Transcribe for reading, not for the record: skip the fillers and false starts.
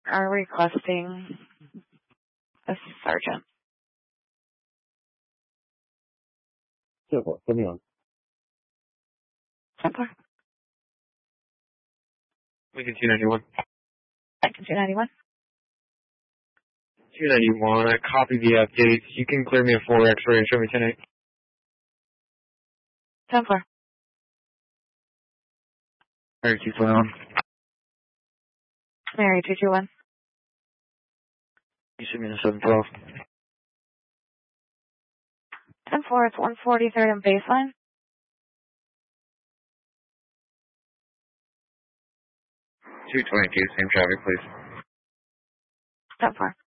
are requesting a sergeant. 10-4, put me on. 10-4. Lincoln 291. Lincoln 291. 291, I copy the updates. You can clear me a 4 X-ray and show me 10-8. 10-4. Mary 221. Mary 221. You should be in a 712. 10-4, it's 143rd and baseline. 222, same traffic, please. 10-4.